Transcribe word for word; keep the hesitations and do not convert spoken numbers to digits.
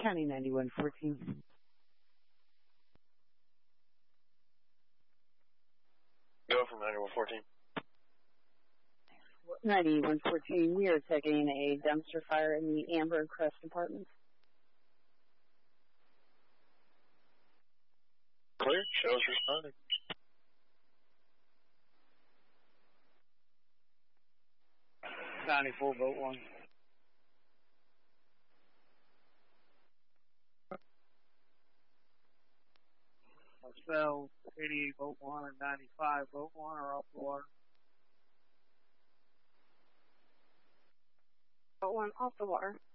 County ninety-one fourteen. Go from ninety-one fourteen. ninety-one fourteen, we are taking a dumpster fire in the Amber Crest Apartments. Clear. Shows responding. ninety-four, vote one. Spell eighty-eight, vote one, and ninety-five, vote one are off the water. Vote one off the water.